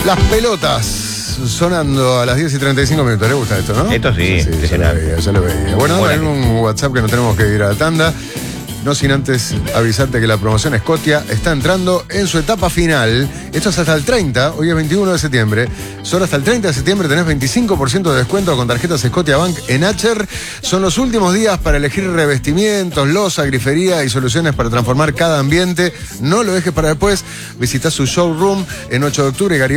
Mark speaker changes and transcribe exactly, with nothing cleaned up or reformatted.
Speaker 1: Las pelotas sonando a las diez y treinta y cinco minutos. ¿Le gusta esto, no?
Speaker 2: Esto sí,
Speaker 1: sí, sí ya lo veía, ya lo veía. Bueno, dame un WhatsApp que no tenemos que ir a la tanda. No sin antes avisarte que la promoción Scotia está entrando en su etapa final. Esto es hasta el treinta, hoy es veintiuno de septiembre. Solo hasta el treinta de septiembre tenés veinticinco por ciento de descuento con tarjetas Scotia Bank en Acher. Son los últimos días para elegir revestimientos, losa, grifería y soluciones para transformar cada ambiente. No lo dejes para después. Visitá su showroom en ocho de octubre y Garibaldi.